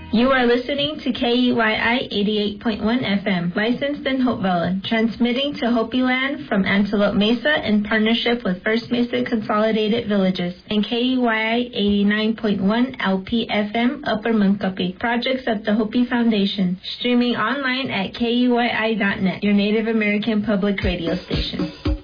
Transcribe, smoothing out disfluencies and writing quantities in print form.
You are listening to KEYI 88.1 FM, licensed in Hopevilla, transmitting to Hopi Land from Antelope Mesa in partnership with First Mesa Consolidated Villages, and KEYI 89.1 LP FM, Upper Munkapi, projects of the Hopi Foundation, streaming online at KEYI.net, your Native American public radio station.